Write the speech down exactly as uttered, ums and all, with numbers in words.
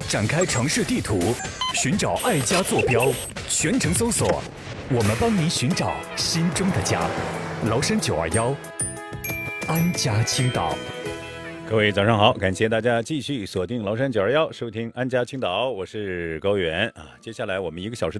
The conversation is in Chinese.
展开城市地图，寻找爱家坐标，全程搜索，我们帮您寻找心中的家。崂山九二幺，安家青岛。 各位早上好，感谢大家继续锁定崂山九二幺，收听安家青岛，我是高原啊。接下来我们一个小时